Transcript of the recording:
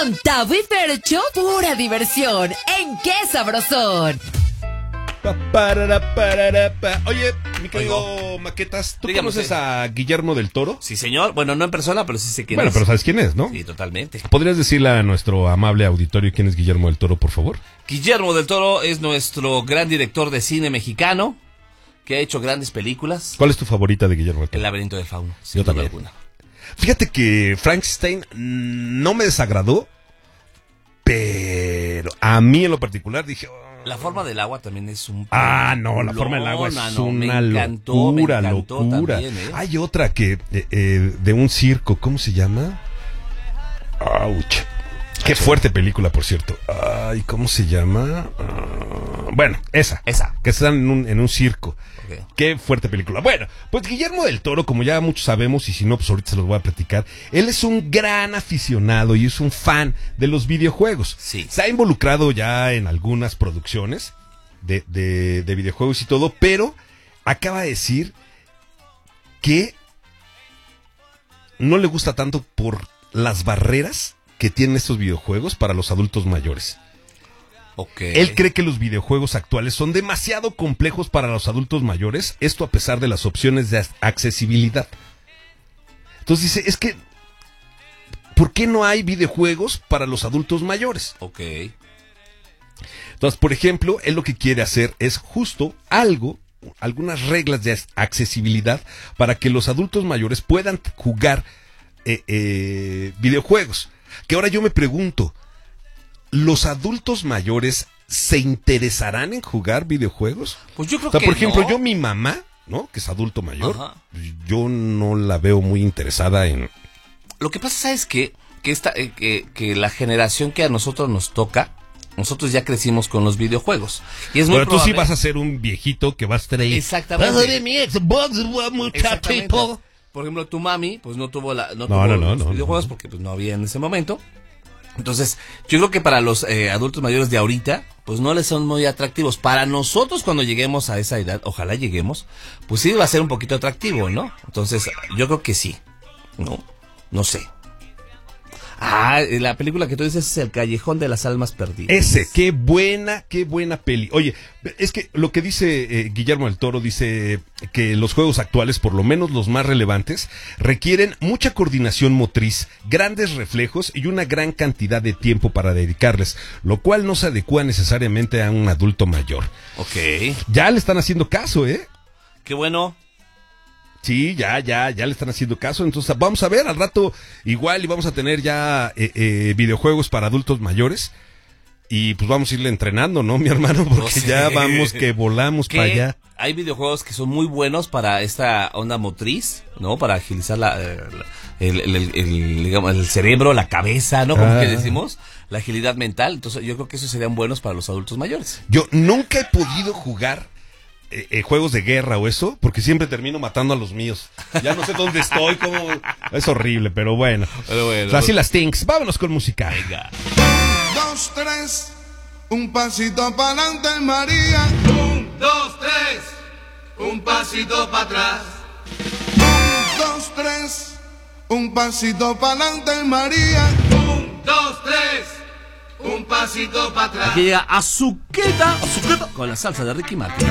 Con Tavo y Fercho, pura diversión. ¿En qué sabrosón? Oye, mi querido Maquetas, ¿tú Dígame conoces usted. a Guillermo del Toro? Sí, señor. Bueno, no en persona, pero sí sé quién Bueno, es. pero sabes quién es, ¿no? Sí, totalmente. ¿Podrías decirle a nuestro amable auditorio quién es Guillermo del Toro, por favor? Guillermo del Toro es nuestro gran director de cine mexicano, que ha hecho grandes películas. ¿Cuál es tu favorita de Guillermo del El Toro? laberinto del fauno, sin Yo duda también. alguna. Fíjate que Frankenstein no me desagradó, pero a mí en lo particular dije... La forma del agua también es un... No, la forma del agua es una me encantó locura. también, ¿eh? Hay otra que de un circo, ¿cómo se llama? ¡Auch! Qué fuerte película, por cierto. Ay, ¿cómo se llama? Bueno, esa. Que están en un circo. Okay. Qué fuerte película. Bueno, pues Guillermo del Toro, como ya muchos sabemos, y si no, pues ahorita se los voy a platicar, él es un gran aficionado y es un fan de los videojuegos. Sí. Se ha involucrado ya en algunas producciones de videojuegos y todo, pero acaba de decir que no le gusta tanto por las barreras que tienen estos videojuegos para los adultos mayores. Okay. Él cree que los videojuegos actuales son demasiado complejos para los adultos mayores, esto a pesar de las opciones de accesibilidad. Entonces dice, es que, ¿por qué no hay videojuegos para los adultos mayores? Ok. Entonces, por ejemplo, él lo que quiere hacer es justo algunas reglas de accesibilidad para que los adultos mayores puedan jugar videojuegos. Que ahora yo me pregunto, ¿los adultos mayores se interesarán en jugar videojuegos? Pues yo creo o sea, que por ejemplo, no. yo mi mamá, ¿no? Que es adulto mayor, Ajá. yo no la veo muy interesada en... Lo que pasa es que la generación que a nosotros nos toca, nosotros ya crecimos con los videojuegos. Y es muy Bueno, tú sí probable- vas a ser un viejito que vas a estar ahí. Exactamente. "Ah, de mi Xbox, muchachito". Exactamente. Por ejemplo, tu mami, pues no tuvo los videojuegos porque pues no había en ese momento. Entonces, yo creo que para los adultos mayores de ahorita, pues no les son muy atractivos. Para nosotros, cuando lleguemos a esa edad, ojalá lleguemos, pues sí va a ser un poquito atractivo, ¿no? Entonces, yo creo que sí. No sé. La película que tú dices es El Callejón de las Almas Perdidas. Ese, qué buena peli. Oye, es que lo que dice Guillermo del Toro, dice que los juegos actuales, por lo menos los más relevantes, requieren mucha coordinación motriz, grandes reflejos y una gran cantidad de tiempo para dedicarles, lo cual no se adecua necesariamente a un adulto mayor. Ok. Ya le están haciendo caso, ¿eh? Qué bueno. Sí, ya le están haciendo caso. Entonces vamos a ver al rato igual y vamos a tener ya videojuegos para adultos mayores y pues vamos a irle entrenando, ¿no, mi hermano? Porque ya vamos que volamos para allá. Hay videojuegos que son muy buenos para esta onda motriz, ¿no? Para agilizar digamos, el cerebro, la cabeza, ¿no? Como que decimos, la agilidad mental. Entonces yo creo que esos serían buenos para los adultos mayores. Yo nunca he podido jugar juegos de guerra o eso, porque siempre termino matando a los míos. Ya no sé dónde estoy, cómo... Es horrible, pero bueno. Así las things. Vámonos con música. Venga. 1, 2, 3, un pasito para adelante, María. 1, 2, 3, un pasito para atrás. 1, 2, 3, un pasito para adelante, María. 1, 2, 3, un pasito para atrás. Aquí llega Azuqueta con la salsa de Ricky Martin.